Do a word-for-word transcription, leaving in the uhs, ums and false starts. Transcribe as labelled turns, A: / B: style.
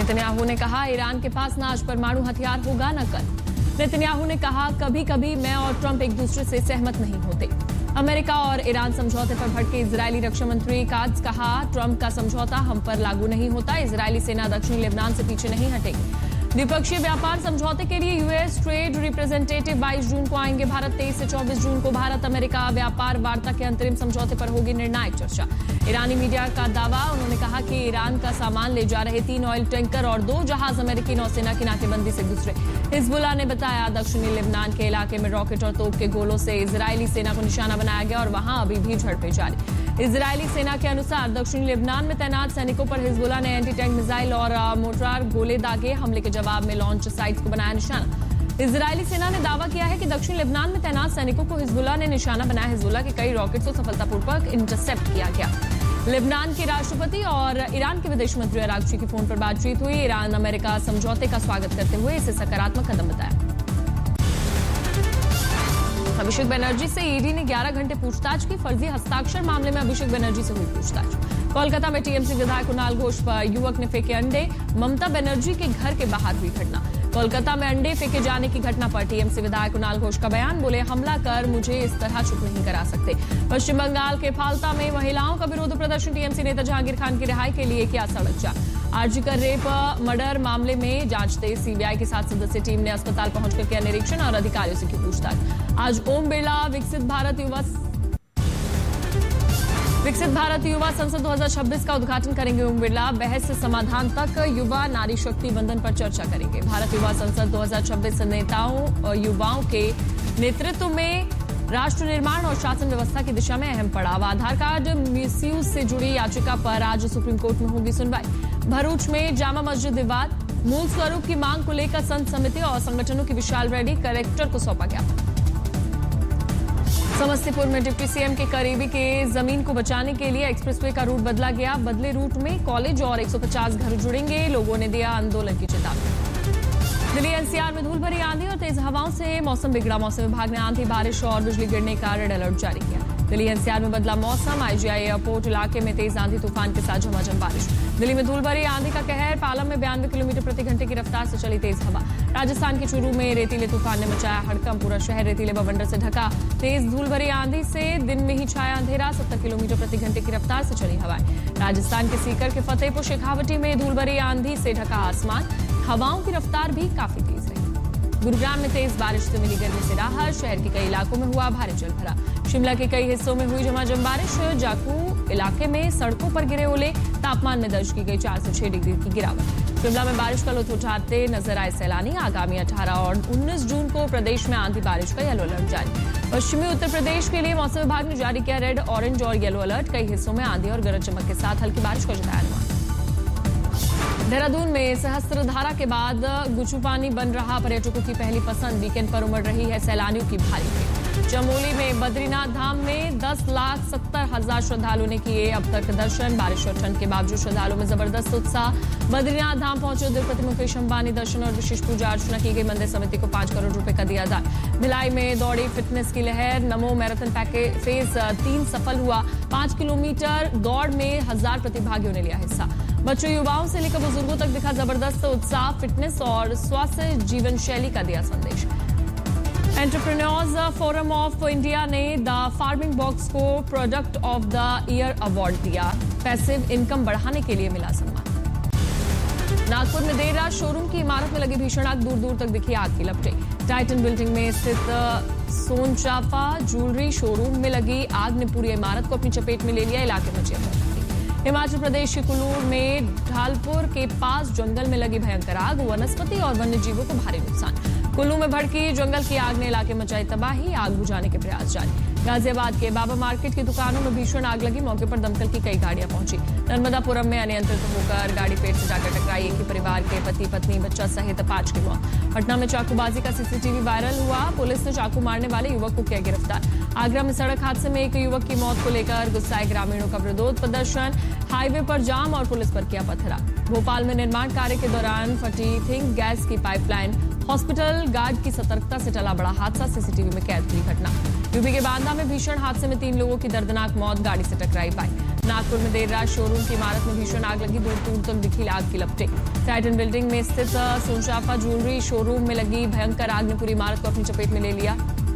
A: Netanyahu ने कहा, Iran के पास ना आज परमाणु हथियार होगा न कल। नेतन्याहू ने कहा, कभी कभी मैं और ट्रंप एक दूसरे से सहमत नहीं होते। अमेरिका और ईरान समझौते पर भड़के इजरायली रक्षा मंत्री काट्ज, कहा, ट्रंप का समझौता हम पर लागू नहीं होता। इजरायली सेना दक्षिणी लेबनान से पीछे नहीं हटेगी। द्विपक्षीय व्यापार समझौते के लिए यूएस ट्रेड रिप्रेजेंटेटिव बाईस जून को आएंगे भारत। तेईस से चौबीस जून को भारत अमेरिका व्यापार वार्ता के अंतरिम समझौते पर होगी निर्णायक चर्चा। ईरानी मीडिया का दावा, उन्होंने कहा कि ईरान का सामान ले जा रहे तीन ऑयल टैंकर और दो जहाज अमेरिकी नौसेना की नाकेबंदी से गुजरे। हिजबुल्लाह ने बताया, दक्षिणी लेबनान के इलाके में रॉकेट और तोप के गोलों से इजरायली सेना को निशाना बनाया गया और वहां अभी भी झड़पें जारी। इजरायली सेना के अनुसार दक्षिणी लेबनान में तैनात सैनिकों पर हिजबुल्लाह ने एंटी टैंक मिसाइल और मोर्टार गोले दागे। हमले के जवाब में लॉन्च साइट्स को बनाया निशाना। इजरायली सेना ने दावा किया है कि दक्षिण लेबनान में तैनात सैनिकों को हिजबुल्लाह ने निशाना बनाया। हिजबुल्लाह के कई रॉकेट्स को सफलतापूर्वक इंटरसेप्ट किया गया। लेबनान के राष्ट्रपति और ईरान के विदेश मंत्री अरागची की फोन पर बातचीत हुई। ईरान अमेरिका समझौते का स्वागत करते हुए इसे सकारात्मक कदम बताया। अभिषेक बनर्जी से ईडी ने ग्यारह घंटे पूछताछ की। फर्जी हस्ताक्षर मामले में अभिषेक बनर्जी से हुई पूछताछ। कोलकाता में टीएमसी विधायक कुणाल घोष पर युवक ने फेंके अंडे। ममता बनर्जी के घर के बाहर हुई घटना। कोलकाता में अंडे फेंके जाने की घटना पर टीएमसी विधायक कुणाल घोष का बयान, बोले, हमला कर मुझे इस तरह चुप नहीं करा सकते। पश्चिम बंगाल के फाल्ता में महिलाओं का विरोध प्रदर्शन। टीएमसी नेता जहांगीर खान की रिहाई के लिए किया सड़क जाम। आरजीकर रेप मर्डर मामले में जांच तेज। सीबीआई की सात सदस्यीय टीम ने अस्पताल पहुंचकर किया निरीक्षण और अधिकारियों से की पूछताछ। आज ओम बिरला विकसित भारत युवा विकसित भारत युवा संसद दो हज़ार छब्बीस का उद्घाटन करेंगे ओम बिरला। बहस से समाधान तक युवा नारी शक्ति वंदन पर चर्चा करेंगे। भारत युवा संसद दो हज़ार छब्बीस नेताओं और युवाओं के नेतृत्व में राष्ट्र निर्माण और शासन व्यवस्था की दिशा में अहम पड़ाव। आधार कार्ड मिसयूज से जुड़ी याचिका पर आज सुप्रीम कोर्ट में होगी सुनवाई। भरूच में जामा मस्जिद विवाद, मूल स्वरूप की मांग को लेकर संत समिति और संगठनों की विशाल रैली, कलेक्टर को सौंपा ज्ञापन। समस्तीपुर में डिप्टी सीएम के करीबी के जमीन को बचाने के लिए एक्सप्रेसवे का रूट बदला गया। बदले रूट में कॉलेज और एक सौ पचास घर जुड़ेंगे। लोगों ने दिया आंदोलन की चेतावनी। दिल्ली एनसीआर में धूल भरी आंधी और तेज हवाओं से मौसम बिगड़ा। मौसम विभाग ने आंधी, बारिश और बिजली गिरने का रेड अलर्ट जारी किया। दिल्ली एनसीआर में बदला मौसम। आईजीआई एयरपोर्ट इलाके में तेज आंधी तूफान के साथ झमाझम बारिश। दिल्ली में धूल भरी आंधी का कहर। पालम में बयानवे किलोमीटर प्रति घंटे की रफ्तार से चली तेज हवा। राजस्थान के चूरू में रेतीले तूफान ने मचाया हड़कंप। पूरा शहर रेतीले बवंडर से ढका। तेज धूल भरी आंधी से दिन में ही छाया अंधेरा। सत्तर किलोमीटर प्रति घंटे की रफ्तार से चली हवाएं। राजस्थान के सीकर के फतेहपुर शेखावटी में धूल भरी आंधी से ढका आसमान। हवाओं की रफ्तार भी काफी तेज रही। गुरुग्राम में तेज बारिश से मिली गर्मी से राहत। शहर के कई इलाकों में हुआ भारी जलभरा। शिमला के कई हिस्सों में हुई झमाझम बारिश। जाकू इलाके में सड़कों पर गिरे ओले। तापमान में दर्ज की गई चार से छह डिग्री की गिरावट। शिमला में बारिश का लुत्फ उठाते नजर आए सैलानी। आगामी अठारह और उन्नीस जून को प्रदेश में आंधी बारिश का येलो अलर्ट जारी। पश्चिमी उत्तर प्रदेश के लिए मौसम विभाग ने जारी किया रेड, ऑरेंज और येलो अलर्ट। कई हिस्सों में आंधी और गरज चमक के साथ हल्की बारिश का जताया अनुमान। देहरादून में सहस्त्रधारा के बाद गुचुपानी बन रहा पर्यटकों की पहली पसंद। वीकेंड पर उमड़ रही है सैलानियों की भारी भीड़। चमोली में बद्रीनाथ धाम में दस लाख सत्तर हजार श्रद्धालुओं ने किए अब तक दर्शन। बारिश और ठंड के बावजूद श्रद्धालुओं में जबरदस्त उत्साह। बद्रीनाथ धाम पहुंचे उद्योगपति मुकेश अंबानी। दर्शन और विशेष पूजा अर्चना की गई। मंदिर समिति को पांच करोड़ रुपए का दिया दान। भिलाई में दौड़ी फिटनेस की लहर। नमो मैराथन पैकेज फेज तीन सफल हुआ। पांच किलोमीटर दौड़ में हजार प्रतिभागियों ने लिया हिस्सा। बच्चों, युवाओं से लेकर बुजुर्गों तक दिखा जबरदस्त उत्साह। फिटनेस और स्वस्थ जीवन शैली का दिया संदेश। एंटरप्रेन्योर्स फोरम ऑफ इंडिया ने द फार्मिंग बॉक्स को product of the year award दिया। पैसिव इनकम बढ़ाने के लिए मिला सम्मान। नागपुर में देर रात शोरूम की इमारत में लगी भीषण आग। दूर दूर तक दिखी आग की लपटें। टाइटन बिल्डिंग में स्थित सोनचाफा ज्वेलरी शोरूम में लगी आग ने पूरी इमारत को अपनी चपेट में ले लिया। इलाके में चेतावनी। हिमाचल प्रदेश के कुल्लू में ढालपुर के पास जंगल में लगी भयंकर आग। वनस्पति और वन्य जीवों को भारी नुकसान। कुल्लू में भड़की जंगल की आग ने इलाके मचाई तबाही। आग बुझाने के प्रयास जारी। गाजियाबाद के बाबा मार्केट की दुकानों में भीषण आग लगी। मौके पर दमकल की कई गाड़ियां पहुंची। नर्मदापुरम में अनियंत्रित होकर गाड़ी पेड़ से जाकर टकराई। एक ही परिवार के पति पत्नी बच्चा सहित पांच की मौत। पटना में चाकूबाजी का सीसीटीवी वायरल हुआ। पुलिस ने चाकू मारने वाले युवक को किया गिरफ्तार। आगरा में सड़क हादसे में एक युवक की मौत को लेकर गुस्साए ग्रामीणों का विरोध प्रदर्शन। हाईवे पर जाम और पुलिस पर किया पथरा। भोपाल में निर्माण कार्य के दौरान फटी थिंक गैस की पाइपलाइन। हॉस्पिटल गार्ड की सतर्कता से टला बड़ा हादसा। सीसीटीवी में कैद हुई घटना। यूपी के बांदा में भीषण हादसे में तीन लोगों की दर्दनाक मौत, गाड़ी से टकराई बाइक। नागपुर में देर रात शोरूम की इमारत में भीषण आग लगी, दूर दूर तक दिखी आग की लपटें। टाइटन बिल्डिंग में स्थित सोनचाफा ज्वेलरी शोरूम में लगी भयंकर आग ने पूरी इमारत को अपनी चपेट में ले लिया।